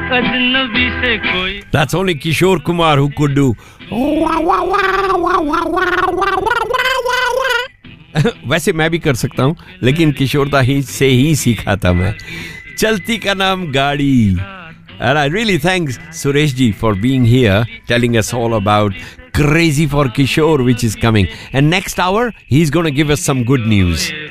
अजनबी से कोई That's only Kishore Kumar who could do. वैसे मैं भी कर सकता हूँ, लेकिन किशोर दा ही से ही सीखा था मैं. चलती का नाम गाड़ी. And I really thanks Suresh ji for being here, telling us all about Crazy for Kishore, which is coming. And next hour, he's going to give us some good news.